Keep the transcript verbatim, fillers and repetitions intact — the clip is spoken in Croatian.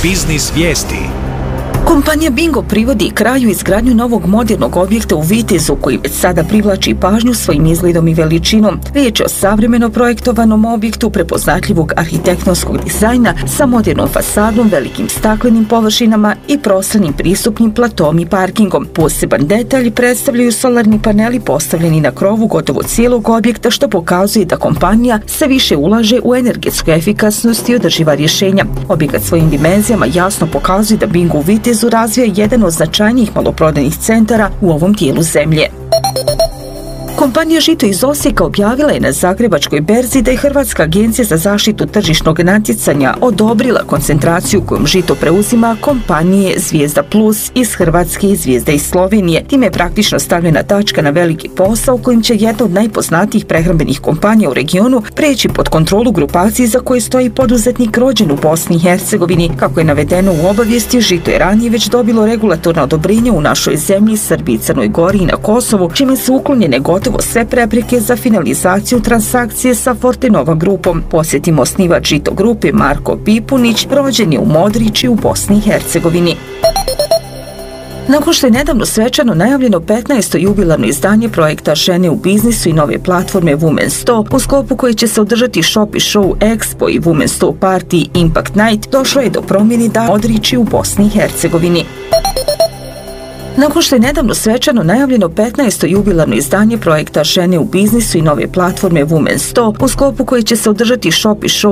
Biznis vijesti. Kompanija Bingo privodi kraju izgradnju novog modernog objekta u Vitezu koji već sada privlači pažnju svojim izgledom i veličinom. Riječ je o savremeno projektovanom objektu prepoznatljivog arhitektonskog dizajna sa modernom fasadom, velikim staklenim površinama i prostranim pristupnim platom i parkingom. Poseban detalj predstavljaju solarni paneli postavljeni na krovu gotovo cijelog objekta, što pokazuje da kompanija sve više ulaže u energetsku efikasnost i održiva rješenja. Objekat svojim dimenzijama jasno pokazuje da Bingo u Vitezu razvija jedan od značajnijih maloprodajnih centara u ovom dijelu zemlje. Kompanija Žito iz Osijeka objavila je na Zagrebačkoj berzi da je Hrvatska agencija za zaštitu tržišnog natjecanja odobrila koncentraciju kojom Žito preuzima kompanije Zvijezda Plus iz Hrvatske i Zvijezda iz Slovenije. Time je praktično stavljena tačka na veliki posao kojim će jedna od najpoznatijih prehrambenih kompanija u regionu preći pod kontrolu grupacije za koje stoji poduzetnik rođen u Bosni i Hercegovini. Kako je navedeno u obavijesti, Žito je ranije već dobilo regulatorna odobrenja u našoj zemlji, Srbiji, Crnoj Gori i na Kosovu, čime su uklonjene gotovo sve prepreke za finalizaciju transakcije sa Fortenova grupom. Posjetimo osnivač Žito grupe Marko Pipunić, rođen je u Modriči u Bosni i Hercegovini. Nakon što je nedavno svečano najavljeno petnaesto jubilarno izdanje projekta Žene u biznisu i nove platforme Women sto, u sklopu koje će se održati Shop i Show Expo i Women sto Party Impact Night, došlo je do promjene da Modriči u Bosni i Hercegovini. Nakon što je nedavno svečano najavljeno petnaesto jubilarno izdanje projekta Žene u biznisu i nove platforme Women sto, u sklopu koje će se održati Shop i Show